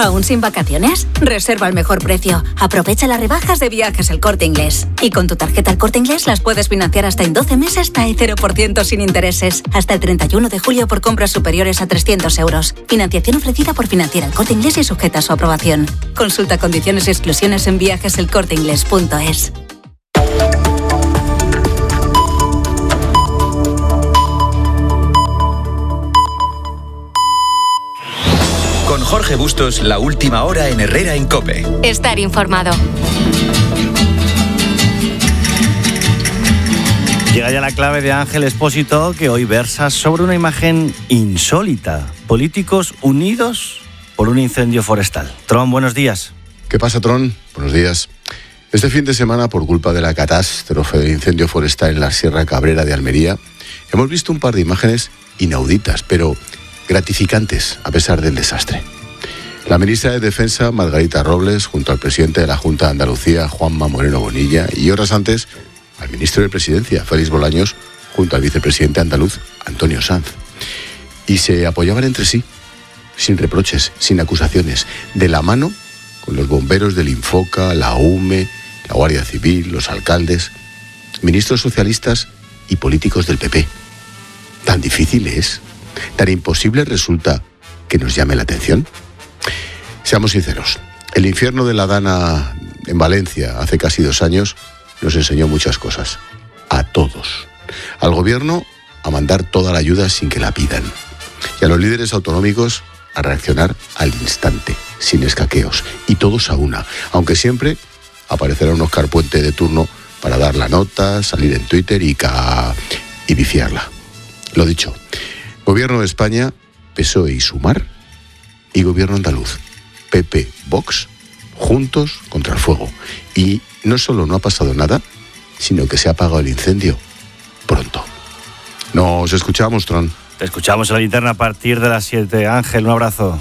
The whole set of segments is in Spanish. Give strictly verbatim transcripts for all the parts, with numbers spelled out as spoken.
¿Aún sin vacaciones? Reserva al mejor precio. Aprovecha las rebajas de Viajes El Corte Inglés. Y con tu tarjeta El Corte Inglés las puedes financiar hasta en doce meses hasta el cero por ciento sin intereses. Hasta el treinta y uno de julio por compras superiores a trescientos euros. Financiación ofrecida por Financiera El Corte Inglés y sujeta a su aprobación. Consulta condiciones y exclusiones en viajes el corte inglés punto es. Con Jorge Bustos, la última hora en Herrera en COPE. Estar informado. Llega ya la clave de Ángel Expósito, que hoy versa sobre una imagen insólita. Políticos unidos por un incendio forestal. Tron, buenos días. ¿Qué pasa, Tron? Buenos días. Este fin de semana, por culpa de la catástrofe del incendio forestal en la Sierra Cabrera de Almería, hemos visto un par de imágenes inauditas, pero gratificantes a pesar del desastre. La ministra de Defensa, Margarita Robles, junto al presidente de la Junta de Andalucía, Juanma Moreno Bonilla, y horas antes, al ministro de Presidencia, Félix Bolaños, junto al vicepresidente andaluz, Antonio Sanz. Y se apoyaban entre sí, sin reproches, sin acusaciones, de la mano con los bomberos del Infoca, la U M E, la Guardia Civil, los alcaldes, ministros socialistas y políticos del P P. ¿Tan difícil es? ¿Tan imposible resulta que nos llame la atención? Seamos sinceros, el infierno de la Dana en Valencia hace casi dos años nos enseñó muchas cosas. A todos. Al gobierno a mandar toda la ayuda sin que la pidan. Y a los líderes autonómicos a reaccionar al instante, sin escaqueos. Y todos a una. Aunque siempre aparecerá un Óscar Puente de turno para dar la nota, salir en Twitter y, ca... y viciarla. Lo dicho. Gobierno de España, P S O E y Sumar, y Gobierno andaluz, P P, Vox, juntos contra el fuego. Y no solo no ha pasado nada, sino que se ha apagado el incendio pronto. Nos escuchamos, Tron. Te escuchamos en la linterna a partir de las siete. Ángel, un abrazo.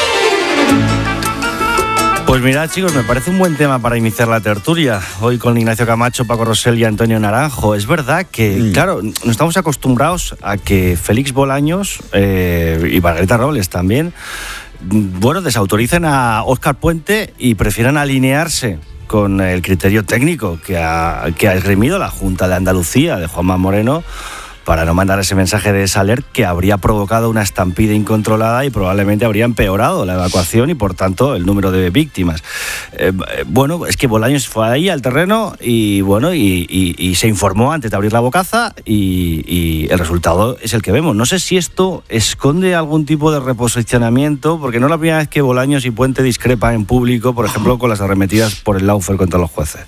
Pues mirad, chicos, me parece un buen tema para iniciar la tertulia. Hoy con Ignacio Camacho, Paco Rosell y Antonio Naranjo. Es verdad que, mm. claro, no estamos acostumbrados a que Félix Bolaños eh, y Margarita Robles también, bueno, desautoricen a Óscar Puente y prefieran alinearse con el criterio técnico que ha, que ha esgrimido la Junta de Andalucía de Juanma Moreno, para no mandar ese mensaje de Saler que habría provocado una estampida incontrolada y probablemente habría empeorado la evacuación y, por tanto, el número de víctimas. Eh, bueno, es que Bolaños fue ahí al terreno y, bueno, y, y, y se informó antes de abrir la bocaza y, y el resultado es el que vemos. No sé si esto esconde algún tipo de reposicionamiento, porque no es la primera vez que Bolaños y Puente discrepan en público, por ejemplo, con las arremetidas por el Lawfare contra los jueces.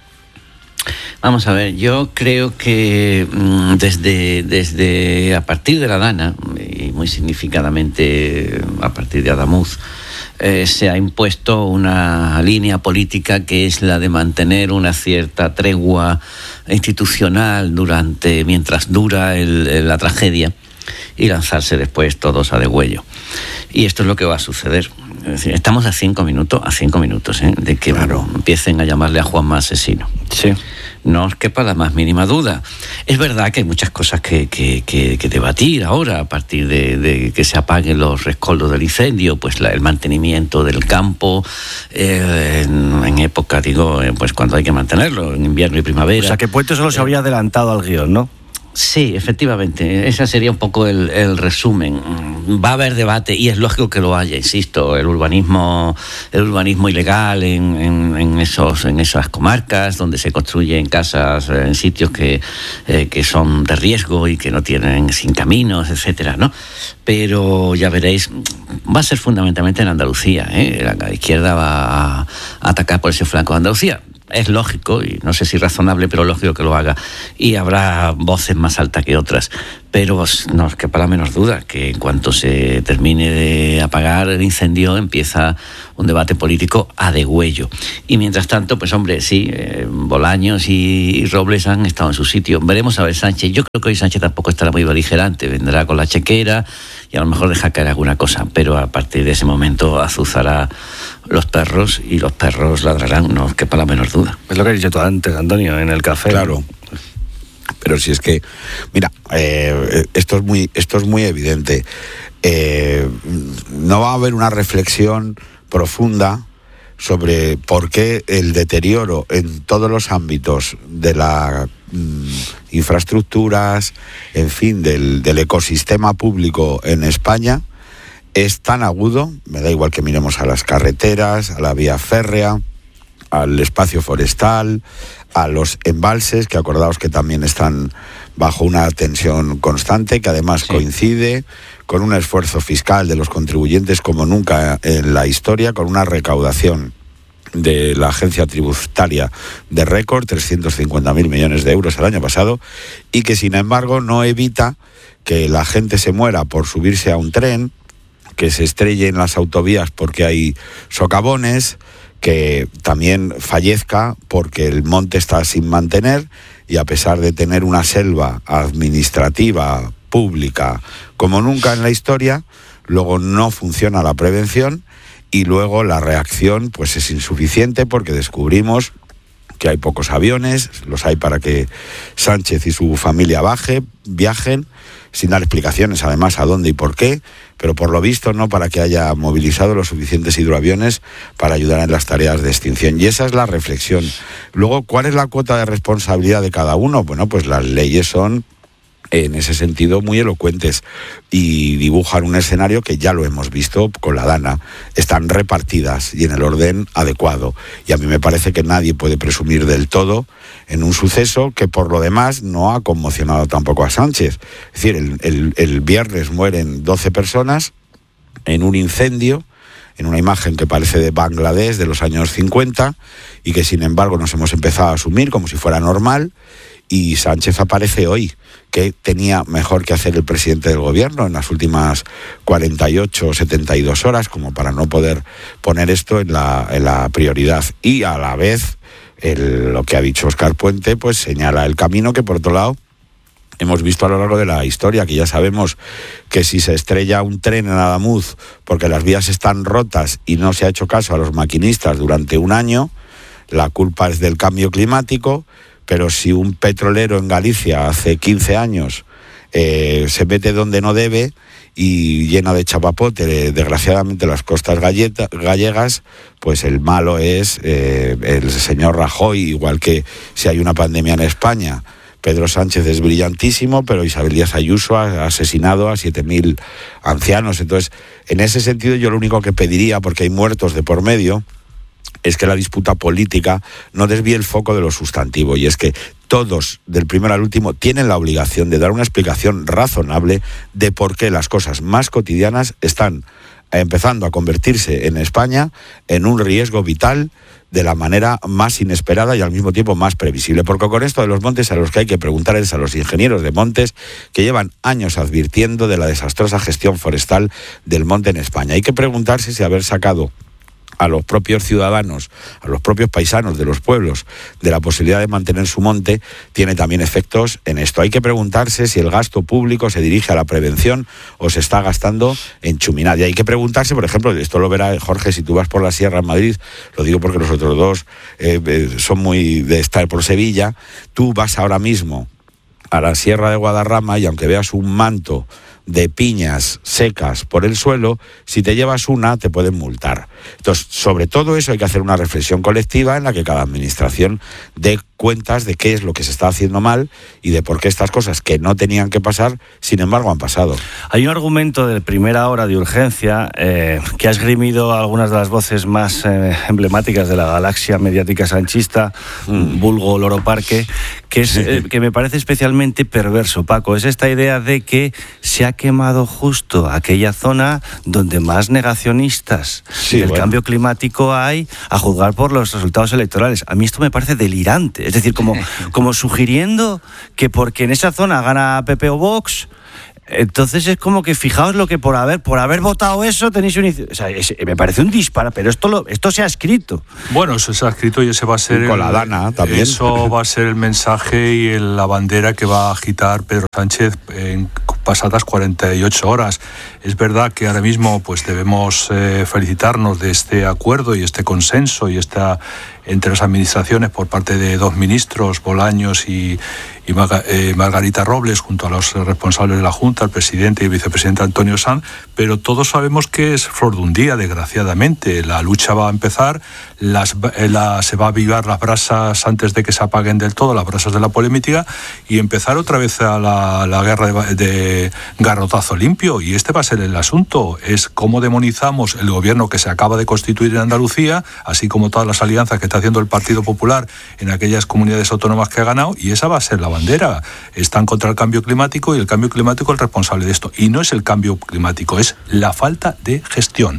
Vamos a ver, yo creo que desde, desde a partir de la Dana, y muy significadamente a partir de Adamuz, eh, se ha impuesto una línea política que es la de mantener una cierta tregua institucional durante mientras dura el, la tragedia y lanzarse después todos a degüello. Y esto es lo que va a suceder. Es decir, estamos a cinco minutos, a cinco minutos, ¿eh? de que claro. empiecen a llamarle a Juanma asesino. Sí. No os quepa la más mínima duda. Es verdad que hay muchas cosas que, que, que, que debatir ahora a partir de, de que se apaguen los rescoldos del incendio, pues la, el mantenimiento del campo eh, en, en época, digo, eh, pues cuando hay que mantenerlo, en invierno y primavera. O sea, que Puente solo se habría adelantado al guión, ¿no? Sí, efectivamente, ese sería un poco el, el resumen. Va a haber debate y es lógico que lo haya, insisto, el urbanismo, el urbanismo ilegal en, en, en esos, en esas comarcas donde se construyen casas en sitios que, eh, que son de riesgo y que no tienen sin caminos, etcétera, ¿no? Pero ya veréis, va a ser fundamentalmente en Andalucía, ¿eh? La izquierda va a atacar por ese flanco de Andalucía. Es lógico, y no sé si razonable, pero lógico que lo haga. Y habrá voces más altas que otras. Pero no os quepa la menor duda que en cuanto se termine de apagar el incendio, empieza un debate político a degüello. Y mientras tanto, pues hombre, sí, eh, Bolaños y, y Robles han estado en su sitio. Veremos a ver Sánchez. Yo creo que hoy Sánchez tampoco estará muy beligerante. Vendrá con la chequera y a lo mejor deja caer alguna cosa. Pero a partir de ese momento azuzará los perros y los perros ladrarán, no os quepa la menor duda. Es lo que has dicho tú antes, Antonio, en el café. Claro. Pero si es que, mira, eh, esto es muy, esto es muy evidente. Eh, no va a haber una reflexión profunda sobre por qué el deterioro en todos los ámbitos de las mm, infraestructuras, en fin, del, del ecosistema público en España es tan agudo. Me da igual que miremos a las carreteras, a la vía férrea, al espacio forestal, a los embalses, que acordaos que también están bajo una tensión constante, que además sí. coincide con un esfuerzo fiscal de los contribuyentes como nunca en la historia, con una recaudación de la agencia tributaria de récord, trescientos cincuenta mil millones de euros el año pasado, y que sin embargo no evita que la gente se muera por subirse a un tren, que se estrelle en las autovías porque hay socavones, que también fallezca porque el monte está sin mantener, y a pesar de tener una selva administrativa, pública, como nunca en la historia, luego no funciona la prevención y luego la reacción pues es insuficiente porque descubrimos que hay pocos aviones, los hay para que Sánchez y su familia baje, viajen, sin dar explicaciones además a dónde y por qué, pero por lo visto no para que haya movilizado los suficientes hidroaviones para ayudar en las tareas de extinción. Y esa es la reflexión. Luego, ¿cuál es la cuota de responsabilidad de cada uno? Bueno, pues las leyes son en ese sentido muy elocuentes y dibujan un escenario que ya lo hemos visto con la Dana. Están repartidas y en el orden adecuado, y a mí me parece que nadie puede presumir del todo en un suceso que por lo demás no ha conmocionado tampoco a Sánchez. Es decir, el, el, el viernes mueren doce personas en un incendio, en una imagen que parece de Bangladesh de los años cincuenta, y que sin embargo nos hemos empezado a asumir como si fuera normal. Y Sánchez aparece hoy, que tenía mejor que hacer el presidente del gobierno en las últimas cuarenta y ocho o setenta y dos horas, como para no poder poner esto en la, en la prioridad. Y a la vez, el, lo que ha dicho Óscar Puente, pues señala el camino que, por otro lado, hemos visto a lo largo de la historia, que ya sabemos que si se estrella un tren en Adamuz porque las vías están rotas y no se ha hecho caso a los maquinistas durante un año, la culpa es del cambio climático. Pero si un petrolero en Galicia hace quince años eh, se mete donde no debe y llena de chapapote, desgraciadamente, las costas galleta, gallegas, pues el malo es eh, el señor Rajoy, igual que si hay una pandemia en España. Pedro Sánchez es brillantísimo, pero Isabel Díaz Ayuso ha asesinado a siete mil ancianos. Entonces, en ese sentido, yo lo único que pediría, porque hay muertos de por medio, es que la disputa política no desvíe el foco de lo sustantivo, y es que todos, del primero al último, tienen la obligación de dar una explicación razonable de por qué las cosas más cotidianas están empezando a convertirse en España en un riesgo vital de la manera más inesperada y al mismo tiempo más previsible. Porque con esto de los montes, a los que hay que preguntar es a los ingenieros de montes, que llevan años advirtiendo de la desastrosa gestión forestal del monte en España. Hay que preguntarse si haber sacado a los propios ciudadanos, a los propios paisanos de los pueblos, de la posibilidad de mantener su monte, tiene también efectos en esto. Hay que preguntarse si el gasto público se dirige a la prevención o se está gastando en chuminar. Y hay que preguntarse, por ejemplo, esto lo verá Jorge si tú vas por la Sierra en Madrid, lo digo porque los otros dos eh, eh, son muy de estar por Sevilla, tú vas ahora mismo a la Sierra de Guadarrama y aunque veas un manto de piñas secas por el suelo, si te llevas una te pueden multar. Entonces, sobre todo eso hay que hacer una reflexión colectiva en la que cada administración dé cuentas de qué es lo que se está haciendo mal y de por qué estas cosas que no tenían que pasar, sin embargo, han pasado. Hay un argumento de primera hora de urgencia eh, que ha esgrimido algunas de las voces más eh, emblemáticas de la galaxia mediática sanchista, mm. vulgo Loro Parque, que, es, eh, que me parece especialmente perverso, Paco. Es esta idea de que se ha quemado justo aquella zona donde más negacionistas sí, del bueno. cambio climático hay, a juzgar por los resultados electorales. A mí esto me parece delirante. Es decir, como, como sugiriendo que porque en esa zona gana P P o Vox, entonces es como que fijaos lo que por haber por haber votado eso tenéis un... O sea, es, me parece un disparo, pero esto lo, esto se ha escrito. Bueno, eso se ha escrito y ese va a ser... Y con la Dana también. Eso va a ser el mensaje y el, la bandera que va a agitar Pedro Sánchez en pasadas cuarenta y ocho horas. Es verdad que ahora mismo pues debemos eh, felicitarnos de este acuerdo y este consenso y esta entre las administraciones por parte de dos ministros, Bolaños y, y Marga, eh, Margarita Robles, junto a los responsables de la Junta, el presidente y el vicepresidente Antonio Sanz, pero todos sabemos que es flor de un día, desgraciadamente. La lucha va a empezar, las, eh, la, se va a avivar las brasas antes de que se apaguen del todo, las brasas de la polémica, y empezar otra vez a la, la guerra de, de garrotazo limpio. Y este va a ser el asunto, es cómo demonizamos el gobierno que se acaba de constituir en Andalucía, así como todas las alianzas que está haciendo el Partido Popular en aquellas comunidades autónomas que ha ganado, y esa va a ser la bandera. Están contra el cambio climático y el cambio climático es el responsable de esto. Y no es el cambio climático, es la falta de gestión.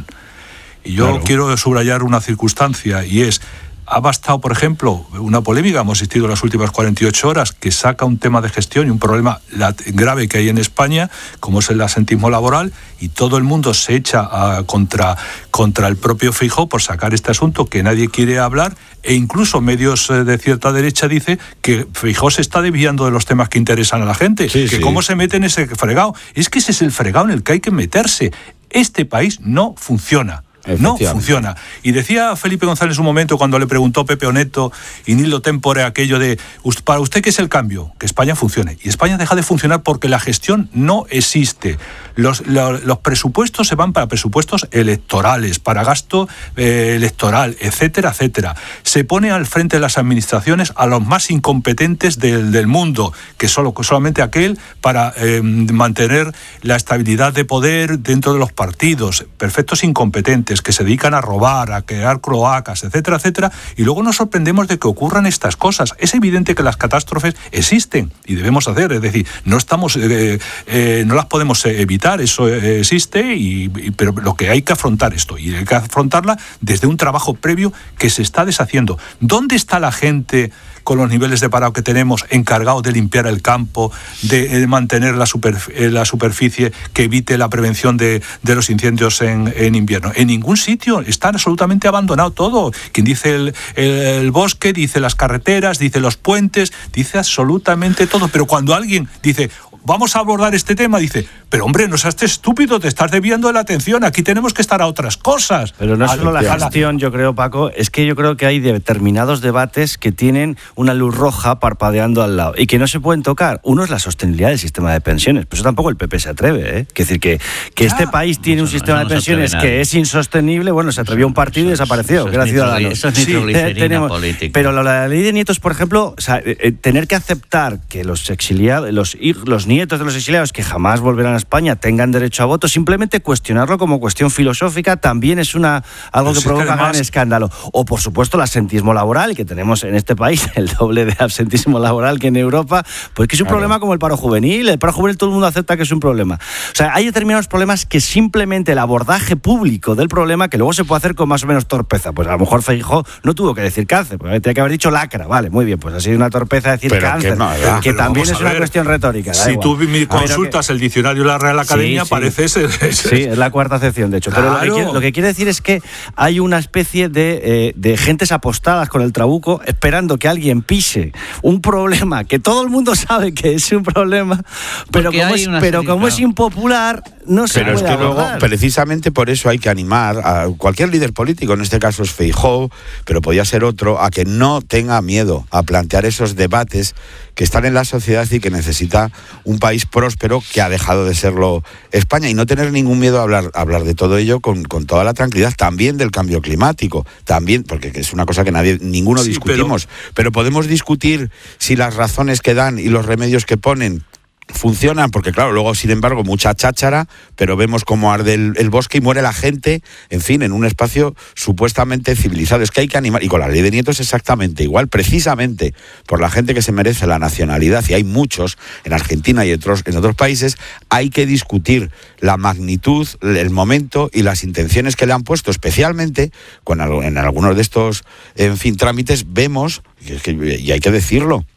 Y yo claro. quiero subrayar una circunstancia, y es, ha bastado, por ejemplo, una polémica, hemos asistido en las últimas cuarenta y ocho horas, que saca un tema de gestión y un problema grave que hay en España, como es el asentismo laboral, y todo el mundo se echa a, contra, contra el propio Feijóo por sacar este asunto que nadie quiere hablar, e incluso medios de cierta derecha dice que Feijóo se está desviando de los temas que interesan a la gente, sí, que sí. cómo se mete en ese fregado. Es que ese es el fregado en el que hay que meterse. Este país no funciona. No funciona. Y decía Felipe González en un momento, cuando le preguntó Pepe Oneto y Nilo Tempore aquello de, ¿para usted qué es el cambio? Que España funcione. Y España deja de funcionar porque la gestión no existe. Los, los, los presupuestos se van para presupuestos electorales, para gasto eh, electoral, etcétera, etcétera. Se pone al frente de las administraciones a los más incompetentes del, del mundo, que solo, solamente aquel para eh, mantener la estabilidad de poder dentro de los partidos. Perfectos incompetentes que se dedican a robar, a crear cloacas, etcétera, etcétera, y luego nos sorprendemos de que ocurran estas cosas. Es evidente que las catástrofes existen y debemos hacer, es decir, no estamos, eh, eh, no las podemos evitar, eso existe, y, y, pero lo que hay que afrontar esto, y hay que afrontarla desde un trabajo previo que se está deshaciendo. ¿Dónde está la gente con los niveles de parado que tenemos, encargado de limpiar el campo, de, de mantener la, super, la superficie que evite la prevención de, de los incendios en, en invierno? En ningún sitio, está absolutamente abandonado todo. Quien dice el, el, el bosque, dice las carreteras, dice los puentes, dice absolutamente todo. Pero cuando alguien dice, vamos a abordar este tema, dice, pero hombre, no seas estúpido, te estás desviando de la atención, aquí tenemos que estar a otras cosas. Pero no es solo la gestión, yo creo, Paco, es que yo creo que hay determinados debates que tienen una luz roja parpadeando al lado y que no se pueden tocar. Uno es la sostenibilidad del sistema de pensiones, pero eso tampoco el P P se atreve, ¿eh? Es decir, que, que ya, este país tiene un sistema no, no de pensiones que es insostenible, bueno, se atrevió un partido y desapareció, que era Ciudadanos. Eso es nitroglicerina sí, política. Pero la, la ley de nietos, por ejemplo, o sea, eh, tener que aceptar que los exiliados, los, los nietos de los exiliados que jamás volverán a España tengan derecho a voto, simplemente cuestionarlo como cuestión filosófica también es una algo que provoca gran escándalo. O, por supuesto, el absentismo laboral, que tenemos en este país el doble de absentismo laboral que en Europa, pues que es un claro. problema como el paro juvenil. El paro juvenil todo el mundo acepta que es un problema. O sea, hay determinados problemas que simplemente el abordaje público del problema, que luego se puede hacer con más o menos torpeza. Pues a lo mejor Feijóo no tuvo que decir cáncer, porque tenía que haber dicho lacra. Vale, muy bien, pues ha sido una torpeza decir Pero cáncer, que, no, que también es una cuestión retórica. Si igual. tú me consultas que... el diccionario de la Real Academia, sí, sí. parece ser... Sí, es la cuarta acepción, de hecho. Claro. Pero lo que, quiere, lo que quiere decir es que hay una especie de, eh, de gentes apostadas con el trabuco esperando que alguien pise un problema que todo el mundo sabe que es un problema, pero como, es, pero como claro. es impopular, no se pero puede es que abordar. Luego, precisamente por eso hay que animar a cualquier líder político, en este caso es Feijóo, pero podía ser otro, a que no tenga miedo a plantear esos debates que están en la sociedad y que necesita un país próspero, que ha dejado de serlo España, y no tener ningún miedo a hablar, a hablar de todo ello con, con toda la tranquilidad, también del cambio climático, también, porque es una cosa que nadie, ninguno sí, discutimos, pero... pero podemos discutir si las razones que dan y los remedios que ponen funcionan, porque claro, luego sin embargo mucha cháchara, pero vemos cómo arde el, el bosque y muere la gente, en fin, en un espacio supuestamente civilizado. Es que hay que animar, y con la ley de nietos exactamente igual, precisamente por la gente que se merece la nacionalidad, y hay muchos en Argentina y otros, en otros países, hay que discutir la magnitud, el momento y las intenciones que le han puesto, especialmente cuando en algunos de estos, en fin, trámites vemos, y hay que decirlo,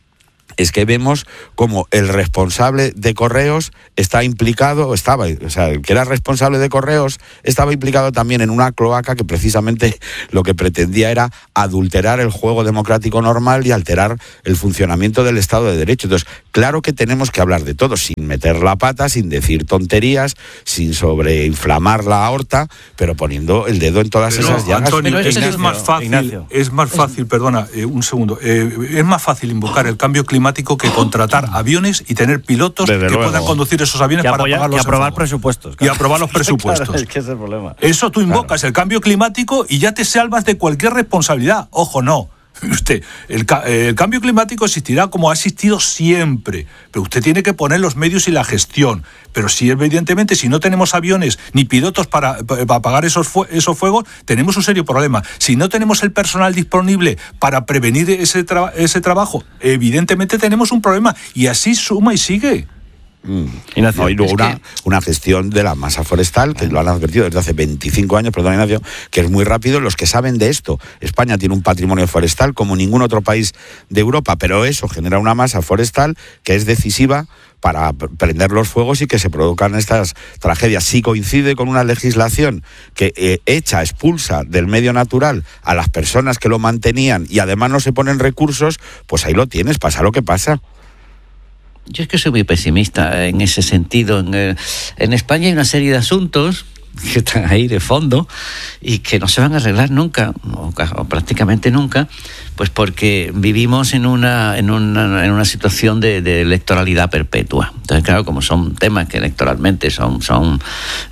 es que vemos como el responsable de Correos está implicado, estaba, o sea, el que era responsable de Correos estaba implicado también en una cloaca que precisamente lo que pretendía era adulterar el juego democrático normal y alterar el funcionamiento del Estado de Derecho. Entonces, claro que tenemos que hablar de todo, sin meter la pata, sin decir tonterías, sin sobreinflamar la aorta, pero poniendo el dedo en todas pero, esas llagas. Antonio, pero es, Ignacio, es más fácil, Ignacio. es más fácil, perdona, eh, un segundo, eh, es más fácil invocar el cambio climático que contratar aviones y tener pilotos Desde que luego. puedan conducir esos aviones Y para apoyar- apagarlos y en aprobar fuego. presupuestos, Y claro. aprobar los presupuestos. Claro, es que ese es el problema. Eso tú invocas el cambio climático y ya te salvas de cualquier responsabilidad. Ojo, no. Usted, el, ca- el cambio climático existirá como ha existido siempre, pero usted tiene que poner los medios y la gestión. Pero si evidentemente si no tenemos aviones ni pilotos para, para apagar esos, fue- esos fuegos, tenemos un serio problema. Si no tenemos el personal disponible para prevenir ese, tra- ese trabajo, evidentemente tenemos un problema. Y así suma y sigue. Mm. Ignacio, No, y luego es una, que- una gestión de la masa forestal, que lo han advertido desde hace veinticinco años, perdón Ignacio, que es muy rápido, los que saben de esto. España tiene un patrimonio forestal como ningún otro país de Europa, pero eso genera una masa forestal que es decisiva para p- prender los fuegos y que se produzcan estas tragedias. Si coincide con una legislación que eh, echa, expulsa del medio natural a las personas que lo mantenían y además no se ponen recursos, pues ahí lo tienes, pasa lo que pasa. Yo es que soy muy pesimista en ese sentido. En, eh, en España hay una serie de asuntos que están ahí de fondo y que no se van a arreglar nunca, o, ca- o prácticamente nunca, pues porque vivimos en una, en una, en una situación de, de electoralidad perpetua. Entonces, claro, como son temas que electoralmente son, son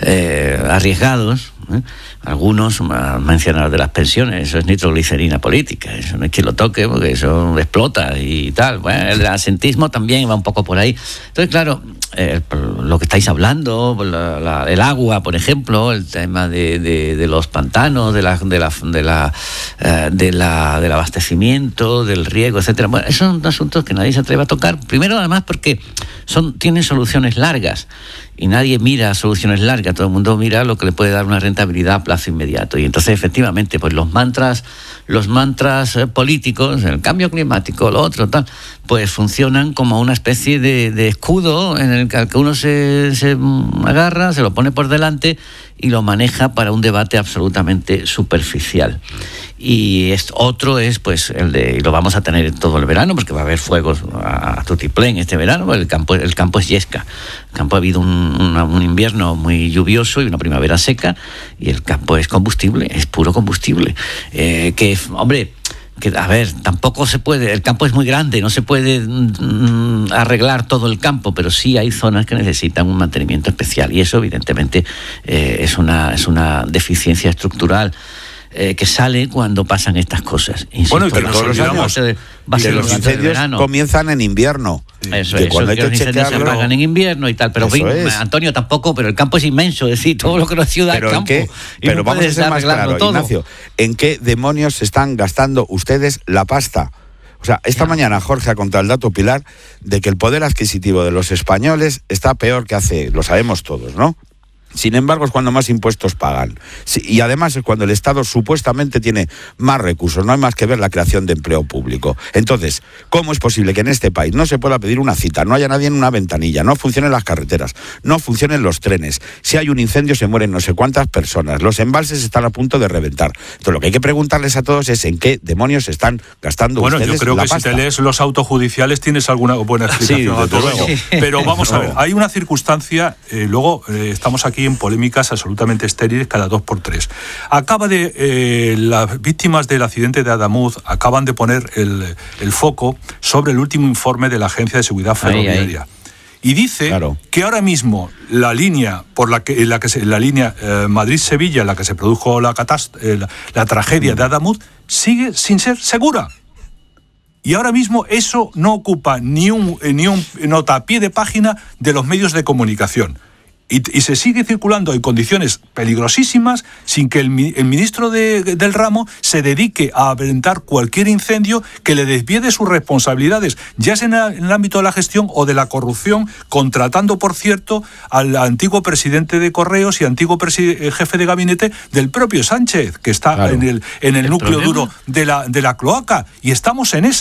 eh, arriesgados, ¿eh? Algunos han mencionado de las pensiones, eso es nitroglicerina política, eso no es quien lo toque porque eso explota y tal. Bueno, el asentismo también va un poco por ahí. Entonces, claro, eh, lo que estáis hablando, la, la, el agua, por ejemplo, el tema de, de, de los pantanos, de la, de la, de la, eh, de la, del abastecimiento, del riego, etcétera. Bueno, esos son asuntos que nadie se atreve a tocar. Primero, además, porque son, tienen soluciones largas. Y nadie mira soluciones largas, todo el mundo mira lo que le puede dar una rentabilidad a plazo inmediato. Y entonces, efectivamente, pues los mantras, los mantras eh, políticos, el cambio climático, lo otro, tal, pues funcionan como una especie de, de escudo en el que, al que uno se, se agarra, se lo pone por delante y lo maneja para un debate absolutamente superficial. Y es, otro es, pues, el de, y lo vamos a tener todo el verano, porque va a haber fuegos a, a tutiplén este verano, el campo, el campo es Yesca. El campo ha habido un, una, un invierno muy lluvioso y una primavera seca, y el campo es combustible, es puro combustible. Eh, que, hombre, que, a ver, tampoco se puede, el campo es muy grande, no se puede mm, arreglar todo el campo, pero sí hay zonas que necesitan un mantenimiento especial, y eso, evidentemente, eh, es una, es una deficiencia estructural. Eh, que sale cuando pasan estas cosas. Insisto, Bueno, y que pero nos todos los olvidamos años va a que ser los durante el incendios verano. comienzan en invierno. Eso, que eso, cuando hay que que los incendios se chequearlo- apagan en invierno y tal, pero Eso fin, es. Antonio tampoco, pero el campo es inmenso, es decir, todo lo que no es ciudad Pero es en campo. qué, y pero no vamos a puedes ser más arreglarlo claros, todo. Ignacio, ¿en qué demonios se están gastando ustedes la pasta? O sea, esta Ya. mañana Jorge ha contado el dato, Pilar, de que el poder adquisitivo de los españoles está peor que hace, lo sabemos todos, ¿no? Sin embargo, es cuando más impuestos pagan. Sí, y además es cuando el Estado supuestamente tiene más recursos. No hay más que ver la creación de empleo público. Entonces, ¿cómo es posible que en este país no se pueda pedir una cita, no haya nadie en una ventanilla, no funcionen las carreteras, no funcionen los trenes? Si hay un incendio se mueren no sé cuántas personas, los embalses están a punto de reventar. Entonces, lo que hay que preguntarles a todos es en qué demonios se están gastando Bueno, ustedes yo creo la que pasta. si te lees los autojudiciales tienes alguna buena explicación Sí, a desde todo luego. ello. Pero vamos a ver, hay una circunstancia, eh, luego eh, estamos aquí en polémicas absolutamente estériles cada dos por tres. Acaba de, eh, las víctimas del accidente de Adamuz acaban de poner el, el foco sobre el último informe de la Agencia de Seguridad Ferroviaria. Ahí, ahí. Y dice claro. que ahora mismo la línea por la que, en la que se, la línea eh, Madrid-Sevilla, en la que se produjo la, catast- eh, la, la tragedia mm. de Adamuz, sigue sin ser segura. Y ahora mismo eso no ocupa ni un, ni un nota a pie de página de los medios de comunicación. Y, y se sigue circulando en condiciones peligrosísimas sin que el, el ministro de, del ramo se dedique a aventar cualquier incendio que le desvíe de sus responsabilidades, ya sea en, la, en el ámbito de la gestión o de la corrupción, contratando, por cierto, al antiguo presidente de Correos y antiguo preside, jefe de gabinete del propio Sánchez, que está claro. en el, en el, el núcleo problema. duro de la, de la cloaca. Y estamos en esa.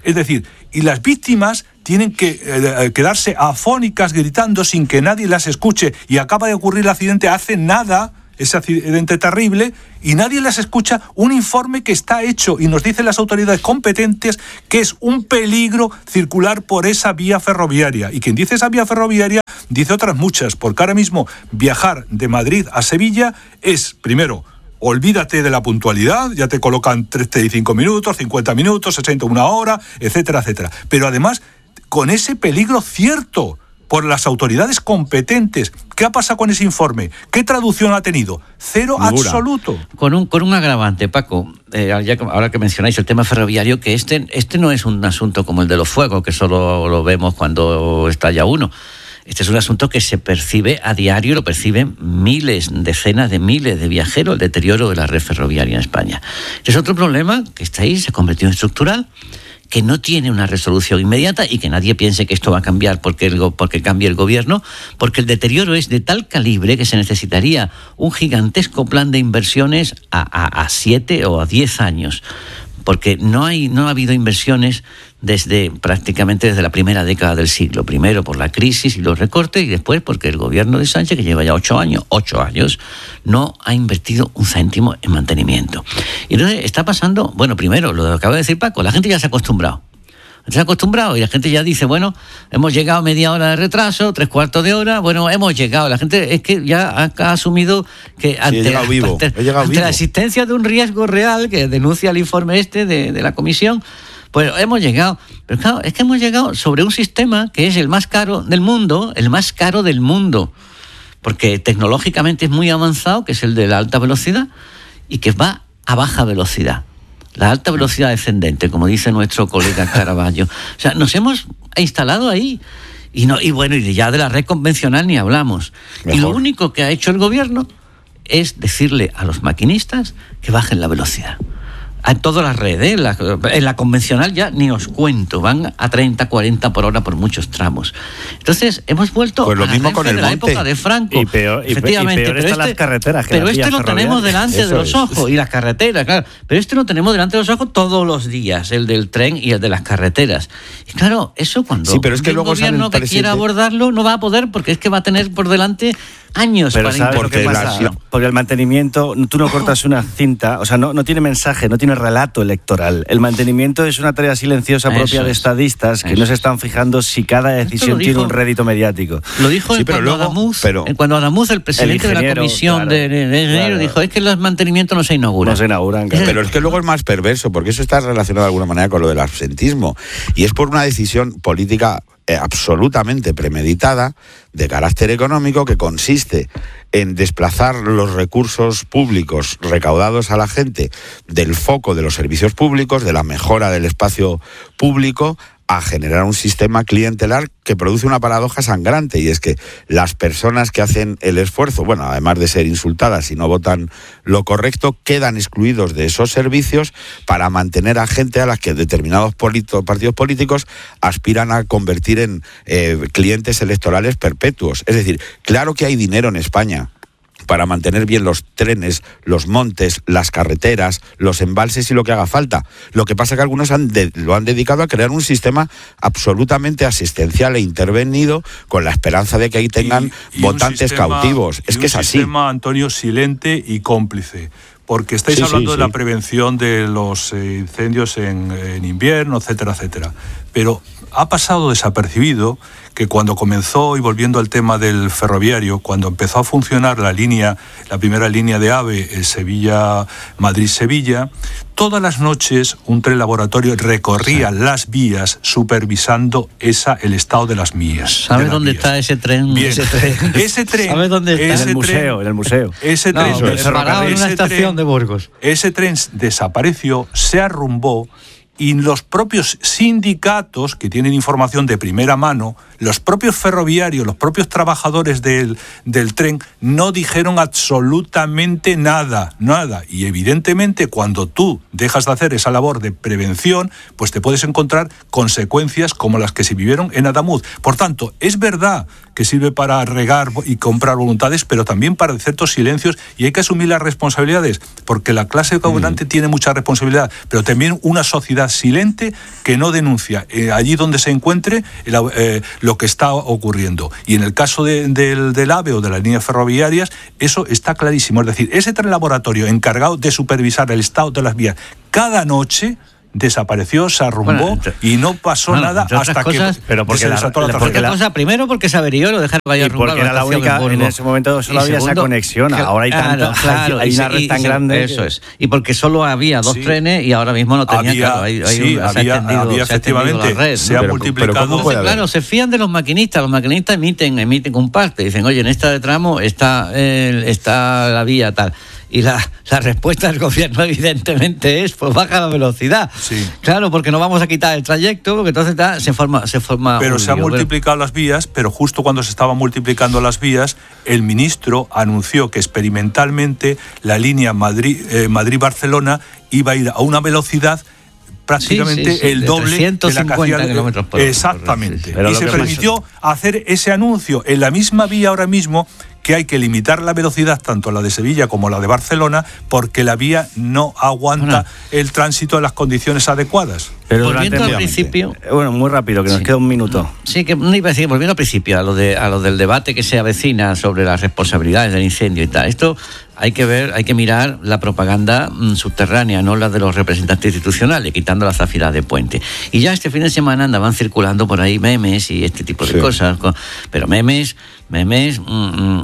Es decir, y las víctimas tienen que eh, quedarse afónicas gritando sin que nadie las escuche, y acaba de ocurrir el accidente hace nada, ese accidente terrible, y nadie las escucha, un informe que está hecho y nos dicen las autoridades competentes que es un peligro circular por esa vía ferroviaria. Y quien dice esa vía ferroviaria dice otras muchas, porque ahora mismo viajar de Madrid a Sevilla es, primero, olvídate de la puntualidad, ya te colocan treinta y cinco minutos, cincuenta minutos, sesenta, una hora, etcétera, etcétera. Pero además, con ese peligro cierto por las autoridades competentes. ¿Qué ha pasado con ese informe? ¿Qué traducción ha tenido? Cero Ninguna. Absoluto. Con un, con un agravante, Paco, eh, ahora que mencionáis el tema ferroviario, que este, este no es un asunto como el de los fuegos, que solo lo vemos cuando estalla uno. Este es un asunto que se percibe a diario, lo perciben miles, decenas de miles de viajeros, el deterioro de la red ferroviaria en España. Este es otro problema que está ahí, se ha convertido en estructural, que no tiene una resolución inmediata y que nadie piense que esto va a cambiar porque, el, porque cambie el gobierno, porque el deterioro es de tal calibre que se necesitaría un gigantesco plan de inversiones a, a, a siete o a diez años, porque no hay, no ha habido inversiones desde prácticamente desde la primera década del siglo. Primero por la crisis y los recortes, y después porque el gobierno de Sánchez, que lleva ya ocho años, ocho años, no ha invertido un céntimo en mantenimiento. Y entonces está pasando, bueno, primero, lo que acaba de decir Paco, la gente ya se ha acostumbrado. Se ha acostumbrado y la gente ya dice, bueno, hemos llegado media hora de retraso, tres cuartos de hora, bueno, hemos llegado. La gente es que ya ha, ha asumido que ante, sí, he la, vivo. ante, he ante vivo. la existencia de un riesgo real que denuncia el informe este de, de la comisión, pues hemos llegado. Pero claro, es que hemos llegado sobre un sistema que es el más caro del mundo, el más caro del mundo, porque tecnológicamente es muy avanzado, que es el de la alta velocidad, y que va a baja velocidad. La alta velocidad descendente, como dice nuestro colega Caraballo. O sea, nos hemos instalado ahí. Y, no, y bueno, y ya de la red convencional ni hablamos. Mejor. Y lo único que ha hecho el gobierno es decirle a los maquinistas que bajen la velocidad. En todas las redes, en la, en la convencional ya ni os cuento, van a treinta, cuarenta por hora por muchos tramos. Entonces, hemos vuelto pues lo a la mismo con el de la monte. Época de Franco. Y peor, y efectivamente, y peor pero están este, las carreteras. Que pero las este lo tenemos delante Eso de los es. ojos, y las carreteras, claro. Pero este lo tenemos delante de los ojos todos los días, el del tren y el de las carreteras. Y claro, eso cuando sí, pero es que el luego gobierno el que presidente... quiera abordarlo no va a poder, porque es que va a tener por delante años pero para ¿sabes lo que pasa? La... Porque el mantenimiento, tú no cortas una cinta, o sea, no, no tiene mensaje, no tiene relato electoral. El mantenimiento es una tarea silenciosa propia Eso de es. estadistas que Eso no se están fijando si cada decisión dijo, tiene un rédito mediático. Lo dijo sí, pero cuando, luego, Adamuz, pero, cuando Adamuz, el presidente el de la comisión claro, de, de, de enero, claro. dijo, es que los mantenimientos no se inauguran. No se inauguran, claro. Pero es que luego es más perverso, porque eso está relacionado de alguna manera con lo del absentismo. Y es por una decisión política eh, absolutamente premeditada, de carácter económico, que consiste en desplazar los recursos públicos recaudados a la gente del foco de los servicios públicos, de la mejora del espacio público, a generar un sistema clientelar que produce una paradoja sangrante, y es que las personas que hacen el esfuerzo, bueno, además de ser insultadas y no votan lo correcto, quedan excluidos de esos servicios para mantener a gente a las que determinados polito, partidos políticos aspiran a convertir en eh, clientes electorales perpetuos. Es decir, claro que hay dinero en España para mantener bien los trenes, los montes, las carreteras, los embalses y lo que haga falta. Lo que pasa es que algunos han de, lo han dedicado a crear un sistema absolutamente asistencial e intervenido con la esperanza de que ahí tengan y, y votantes sistema, cautivos. Es que es así. Un sistema, Antonio, silente y cómplice. Porque estáis sí, hablando sí, de sí. la prevención de los eh, incendios en, en invierno, etcétera, etcétera. Pero ha pasado desapercibido que cuando comenzó, y volviendo al tema del ferroviario, cuando empezó a funcionar la línea, la primera línea de AVE, Sevilla, Madrid-Sevilla, todas las noches un tren laboratorio recorría sí. las vías supervisando esa, el estado de las vías. ¿Sabes dónde vías. está ese tren? Bien. Ese tren. Ese tren. ¿Sabes dónde está? Ese en el museo, tren, en el museo. Ese no, tren, es parado en una ese estación tren, de Burgos. Ese tren desapareció, se arrumbó. Y los propios sindicatos, que tienen información de primera mano, los propios ferroviarios, los propios trabajadores del, del tren, no dijeron absolutamente nada, nada. Y evidentemente, cuando tú dejas de hacer esa labor de prevención, pues te puedes encontrar consecuencias como las que se vivieron en Adamuz. Por tanto, es verdad que sirve para regar y comprar voluntades, pero también para ciertos silencios, y hay que asumir las responsabilidades, porque la clase gobernante mm. tiene mucha responsabilidad, pero también una sociedad silente que no denuncia eh, allí donde se encuentre eh, eh, lo que está ocurriendo. Y en el caso de, de, del AVE o de las líneas ferroviarias, eso está clarísimo. Es decir, ese laboratorio encargado de supervisar el estado de las vías cada noche desapareció, se arrumbó bueno, entre, y no pasó bueno, nada hasta cosas, que pero porque se desató la, la porque la cosa primero porque se averió, lo dejaron vaya y porque era la única en ese momento solo y había segundo, esa conexión, que, ahora hay tanta claro, hay, hay una red tan grande eso que... es y porque solo había dos sí. trenes y ahora mismo no tenía había, claro, hay, hay sí, un, había, extendido, había se efectivamente red, se ¿no? ha pero, multiplicado pero Entonces, claro, se fían de los maquinistas, los maquinistas emiten emiten un parte, dicen, oye, en esta de tramo está eh, está la vía tal. Y la, la respuesta del gobierno evidentemente es pues baja la velocidad. Sí. Claro, porque no vamos a quitar el trayecto, porque entonces da, se forma se forma Pero se han multiplicado las vías, pero justo cuando se estaban multiplicando las vías, el ministro anunció que experimentalmente la línea Madrid, eh, Madrid-Barcelona iba a ir a una velocidad prácticamente sí, sí, sí, el doble de la que hacía kilómetros por hora. Exactamente. Pero y se permitió hacer ese anuncio en la misma vía ahora mismo, que hay que limitar la velocidad tanto la de Sevilla como la de Barcelona, porque la vía no aguanta bueno. el tránsito en las condiciones adecuadas. Pero volviendo al principio, bueno, muy rápido, que nos sí. queda un minuto. Sí, que no iba a decir, volviendo al principio, a lo de a lo del debate que se avecina sobre las responsabilidades del incendio y tal. Esto hay que ver, hay que mirar la propaganda mmm, subterránea, no la de los representantes institucionales, quitando la zafira de Puente. Y ya este fin de semana andaban circulando por ahí memes y este tipo de sí. cosas, pero memes memes mm,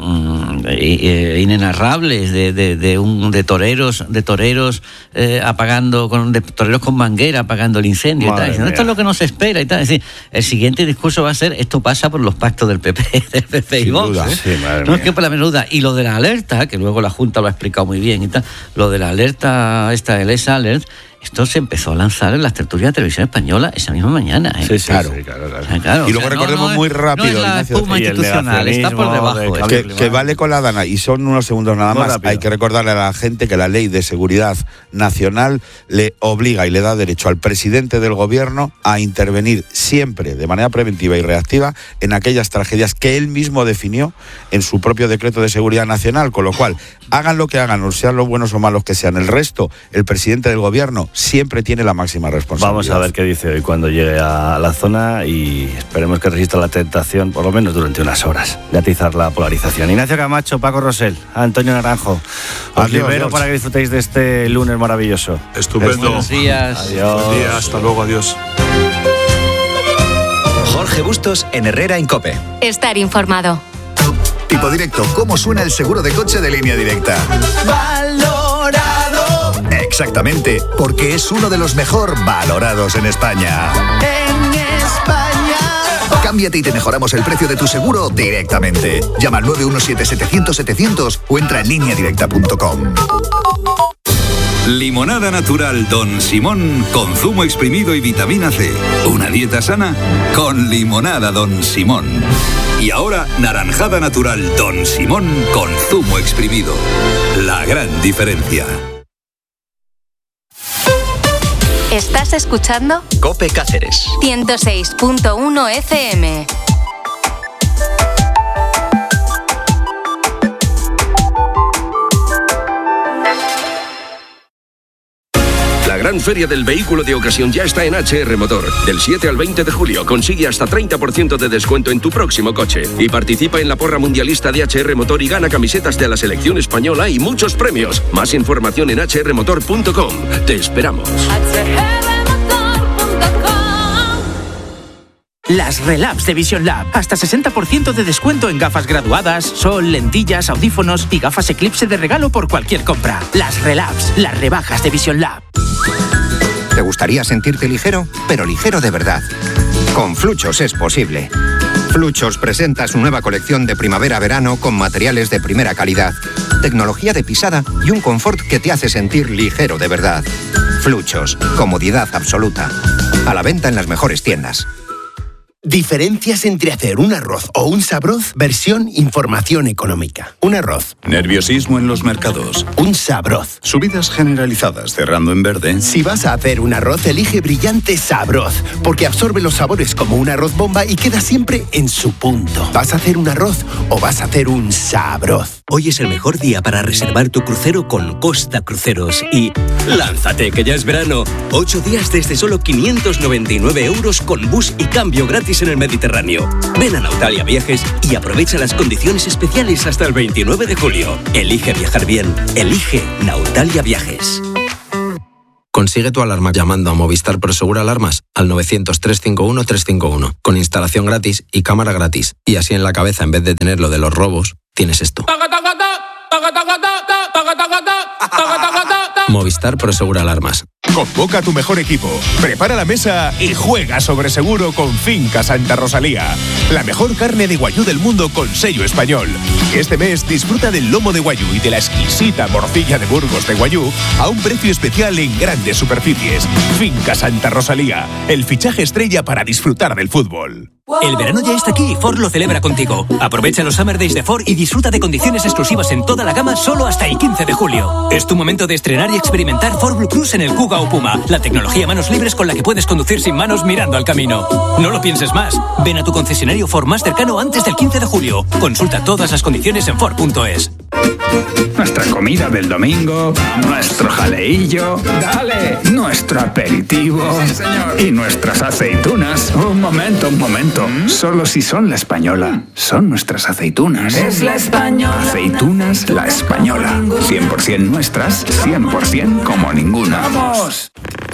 mm, inenarrables de, de, de un de toreros de toreros eh, apagando con de toreros con manguera apagando el incendio y tal. Diciendo, esto es lo que nos espera y tal. Es decir, el siguiente discurso va a ser esto pasa por los pactos del P P, del P P y Vox. ¿eh? Sí, no es que por la menuda. Y lo de la alerta, que luego la Junta lo ha explicado muy bien y tal, lo de la alerta esta, el E S Alert, esto se empezó a lanzar en las tertulias de televisión española esa misma mañana. ¿eh? Sí, sí, claro. Sí, claro, claro. O sea, claro. Y luego o sea, recordemos no, no, muy rápido, no es la espuma institucional, está por debajo. De que, que vale con la Dana, y son unos segundos nada más. Hay que recordarle a la gente que la Ley de Seguridad Nacional le obliga y le da derecho al presidente del gobierno a intervenir siempre de manera preventiva y reactiva en aquellas tragedias que él mismo definió en su propio decreto de seguridad nacional, con lo cual, hagan lo que hagan, o sean los buenos o malos que sean, el resto, el presidente del gobierno siempre tiene la máxima responsabilidad. Vamos a ver qué dice hoy cuando llegue a la zona y esperemos que resista la tentación, por lo menos durante unas horas, de atizar la polarización. Ignacio Camacho, Paco Rosell, Antonio Naranjo, os adiós, libero adiós. Para que disfrutéis de este lunes maravilloso. Estupendo. Buenos días. Adiós. Buen día, hasta luego, adiós. Jorge Bustos en Herrera en COPE. Estar informado. Tipo Directo, ¿cómo suena el seguro de coche de Línea Directa? Valorado. Exactamente, porque es uno de los mejor valorados en España. En España. Cámbiate y te mejoramos el precio de tu seguro directamente. Llama al nueve uno siete setecientos setecientos o entra en línea directa punto com. Limonada natural Don Simón con zumo exprimido y vitamina C. Una dieta sana con limonada Don Simón. Y ahora naranjada natural Don Simón con zumo exprimido. La gran diferencia. ¿Estás escuchando? COPE Cáceres. ciento seis punto uno F M. La gran feria del vehículo de ocasión ya está en H R Motor. Del siete al veinte de julio consigue hasta treinta por ciento de descuento en tu próximo coche. Y participa en la porra mundialista de H R Motor y gana camisetas de la selección española y muchos premios. Más información en h r motor punto com. Te esperamos. Las Relabs de Vision Lab. Hasta sesenta por ciento de descuento en gafas graduadas, sol, lentillas, audífonos y gafas Eclipse de regalo por cualquier compra. Las Relabs, las rebajas de Vision Lab. ¿Te gustaría sentirte ligero? Pero ligero de verdad. Con Fluchos es posible. Fluchos presenta su nueva colección de primavera-verano con materiales de primera calidad, tecnología de pisada y un confort que te hace sentir ligero de verdad. Fluchos, comodidad absoluta. A la venta en las mejores tiendas. Diferencias entre hacer un arroz o un sabroz, versión información económica. Un arroz. Nerviosismo en los mercados. Un sabroz. Subidas generalizadas cerrando en verde. Si vas a hacer un arroz, elige Brillante Sabroz, porque absorbe los sabores como un arroz bomba y queda siempre en su punto. ¿Vas a hacer un arroz o vas a hacer un sabroz? Hoy es el mejor día para reservar tu crucero con Costa Cruceros y ¡lánzate que ya es verano! Ocho días desde solo quinientos noventa y nueve euros con bus y cambio gratis en el Mediterráneo. Ven a Nautalia Viajes y aprovecha las condiciones especiales hasta el veintinueve de julio. Elige viajar bien. Elige Nautalia Viajes. Consigue tu alarma llamando a Movistar Prosegur Alarmas al novecientos, trescientos cincuenta y uno, trescientos cincuenta y uno, con instalación gratis y cámara gratis. Y así en la cabeza, en vez de tener lo de los robos, tienes esto. Movistar Prosegur Alarmas. Convoca a tu mejor equipo, prepara la mesa y juega sobre seguro con Finca Santa Rosalía. La mejor carne de guayú del mundo con sello español. Este mes disfruta del lomo de guayú y de la exquisita morcilla de Burgos de guayú a un precio especial en grandes superficies. Finca Santa Rosalía, el fichaje estrella para disfrutar del fútbol. El verano ya está aquí y Ford lo celebra contigo. Aprovecha los Summer Days de Ford y disfruta de condiciones exclusivas en toda la gama solo hasta el quince de julio. Es tu momento de estrenar y experimentar Ford Blue Cruise en el Kuga o Puma, la tecnología manos libres con la que puedes conducir sin manos mirando al camino. No lo pienses más. Ven a tu concesionario Ford más cercano antes del quince de julio. Consulta todas las condiciones en Ford punto es. Nuestra comida del domingo, nuestro jaleillo, dale, nuestro aperitivo y nuestras aceitunas. Un momento, un momento. Solo si son la española, son nuestras aceitunas. Es la española. Aceitunas La Española. cien por ciento nuestras, cien por ciento como ninguna. ¡Vamos!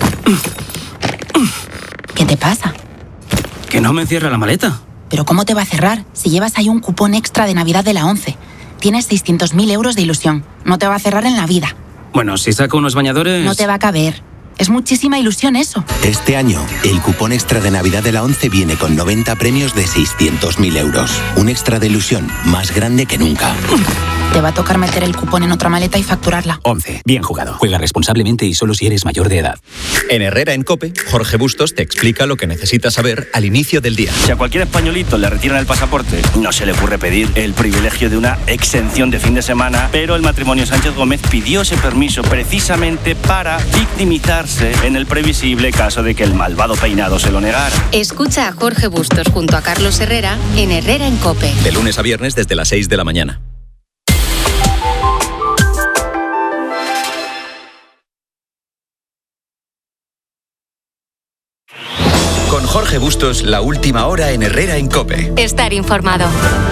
¿Qué te pasa? Que no me cierra la maleta. ¿Pero cómo te va a cerrar si llevas ahí un cupón extra de Navidad de la ONCE? Tienes seiscientos mil euros de ilusión. No te va a cerrar en la vida. Bueno, si saco unos bañadores... No te va a caber. Es muchísima ilusión eso. Este año, el cupón extra de Navidad de la ONCE viene con noventa premios de seiscientos mil euros. Un extra de ilusión más grande que nunca. Te va a tocar meter el cupón en otra maleta y facturarla. ONCE. Bien jugado. Juega responsablemente y solo si eres mayor de edad. En Herrera en COPE, Jorge Bustos te explica lo que necesitas saber al inicio del día. Si a cualquier españolito le retiran el pasaporte, no se le ocurre pedir el privilegio de una exención de fin de semana, pero el matrimonio Sánchez Gómez pidió ese permiso precisamente para victimizarse en el previsible caso de que el malvado peinado se lo negara. Escucha a Jorge Bustos junto a Carlos Herrera en Herrera en COPE. De lunes a viernes desde las seis de la mañana. Con Jorge Bustos, la última hora en Herrera en COPE. Estar informado.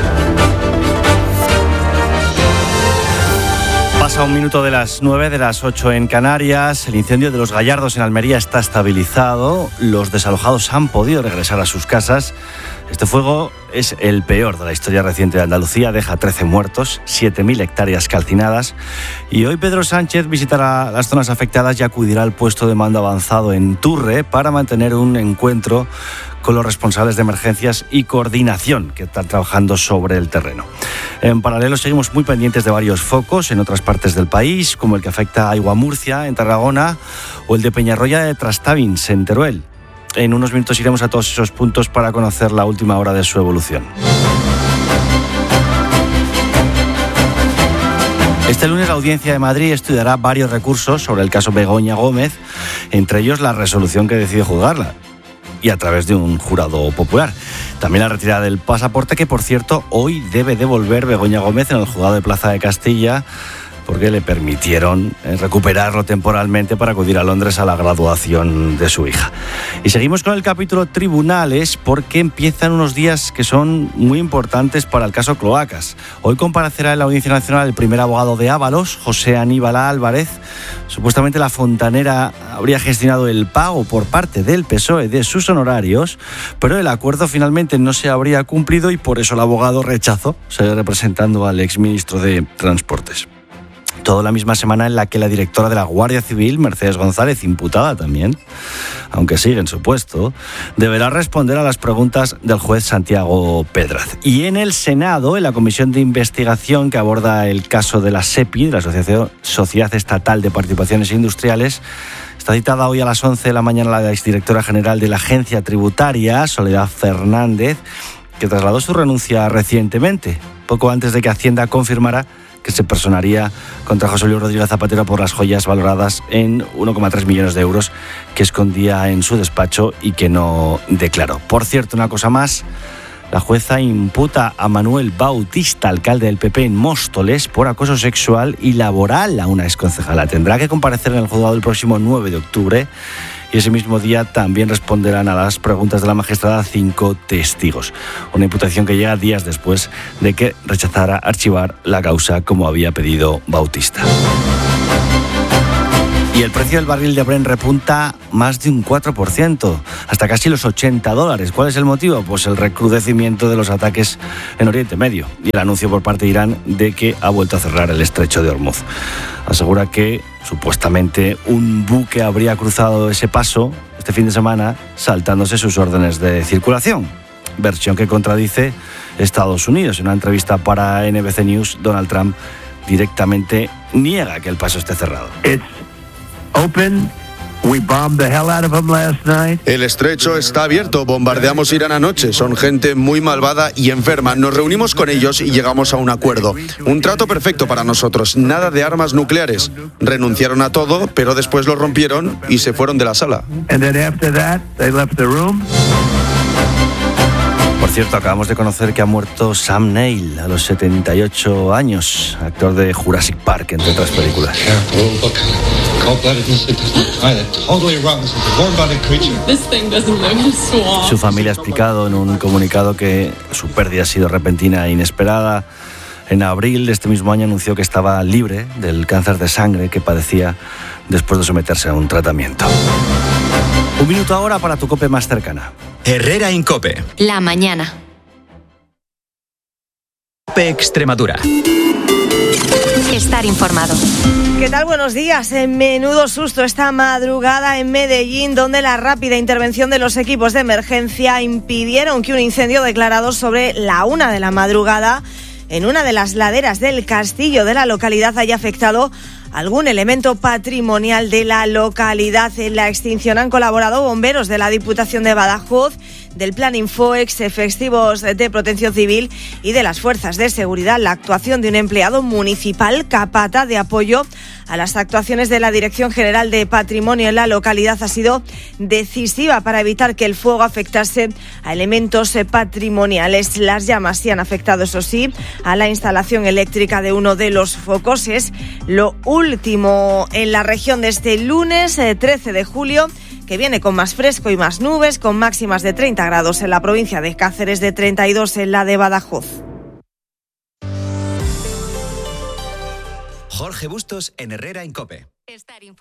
Pasa un minuto de las nueve, de las ocho en Canarias. El incendio de los Gallardos en Almería está estabilizado. Los desalojados han podido regresar a sus casas. Este fuego es el peor de la historia reciente de Andalucía. Deja trece muertos, siete mil hectáreas calcinadas. Y hoy Pedro Sánchez visitará las zonas afectadas y acudirá al puesto de mando avanzado en Turre para mantener un encuentro con los responsables de emergencias y coordinación que están trabajando sobre el terreno. En paralelo seguimos muy pendientes de varios focos en otras partes del país, como el que afecta a Aigua Murcia, en Tarragona, o el de Peñarroya de Trastavins, en Teruel. En unos minutos iremos a todos esos puntos para conocer la última hora de su evolución. Este lunes la Audiencia de Madrid estudiará varios recursos sobre el caso Begoña Gómez, entre ellos la resolución que decide juzgarla, y a través de un jurado popular. También la retirada del pasaporte, que por cierto hoy debe devolver Begoña Gómez en el juzgado de Plaza de Castilla, porque le permitieron recuperarlo temporalmente para acudir a Londres a la graduación de su hija. Y seguimos con el capítulo tribunales, porque empiezan unos días que son muy importantes para el caso Cloacas. Hoy comparecerá en la Audiencia Nacional el primer abogado de Ábalos, José Aníbal Álvarez. Supuestamente la fontanera habría gestionado el pago por parte del P S O E de sus honorarios, pero el acuerdo finalmente no se habría cumplido y por eso el abogado rechazó seguir representando al exministro de Transportes. Todo la misma semana en la que la directora de la Guardia Civil, Mercedes González, imputada también, aunque sigue en su puesto, deberá responder a las preguntas del juez Santiago Pedraz. Y en el Senado, en la comisión de investigación que aborda el caso de la SEPI, de la Asociación Sociedad Estatal de Participaciones Industriales, Está citada hoy a las once de la mañana la exdirectora general de la Agencia Tributaria, Soledad Fernández, que trasladó su renuncia recientemente, poco antes de que Hacienda confirmara que se personaría contra José Luis Rodríguez Zapatero por las joyas valoradas en uno coma tres millones de euros que escondía en su despacho y que no declaró. Por cierto, una cosa más, la jueza imputa a Manuel Bautista, alcalde del P P en Móstoles, por acoso sexual y laboral a una exconcejala. Tendrá que comparecer en el juzgado el próximo nueve de octubre y ese mismo día también responderán a las preguntas de la magistrada cinco testigos. Una imputación que llega días después de que rechazara archivar la causa como había pedido Bautista. Y el precio del barril de Brent repunta más de un cuatro por ciento, hasta casi los ochenta dólares. ¿Cuál es el motivo? Pues el recrudecimiento de los ataques en Oriente Medio y el anuncio por parte de Irán de que ha vuelto a cerrar el estrecho de Hormuz. Asegura que supuestamente un buque habría cruzado ese paso este fin de semana saltándose sus órdenes de circulación. Versión que contradice Estados Unidos. En una entrevista para N B C News, Donald Trump directamente niega que el paso esté cerrado. It's open. We bombed the hell out of them last night. El estrecho está abierto, bombardeamos Irán anoche, son gente muy malvada y enferma. Nos reunimos con ellos y llegamos a un acuerdo. Un trato perfecto para nosotros, nada de armas nucleares. Renunciaron a todo, pero después lo rompieron y se fueron de la sala. And then after that, they left the room. Por cierto, acabamos de conocer que ha muerto Sam Neill a los setenta y ocho años, actor de Jurassic Park, entre otras películas. Su familia ha explicado en un comunicado que su pérdida ha sido repentina e inesperada. En abril de este mismo año anunció que estaba libre del cáncer de sangre que padecía después de someterse a un tratamiento. Un minuto ahora para tu COPE más cercana. Herrera Incope. La mañana. COPE Extremadura. Estar informado. ¿Qué tal? Buenos días. En menudo susto esta madrugada en Medellín, donde la rápida intervención de los equipos de emergencia impidieron que un incendio declarado sobre la una de la madrugada en una de las laderas del castillo de la localidad haya afectado algún elemento patrimonial de la localidad. En la extinción han colaborado bomberos de la Diputación de Badajoz, del Plan Infoex, efectivos de Protección Civil y de las fuerzas de seguridad. La actuación de un empleado municipal capata de apoyo a las actuaciones de la Dirección General de Patrimonio en la localidad ha sido decisiva para evitar que el fuego afectase a elementos patrimoniales. Las llamas sí han afectado, eso sí, a la instalación eléctrica de uno de los focos. Es lo último en la región de este lunes trece de julio, que viene con más fresco y más nubes, con máximas de treinta grados en la provincia de Cáceres, de treinta y dos en la de Badajoz. Jorge Bustos en Herrera Incope.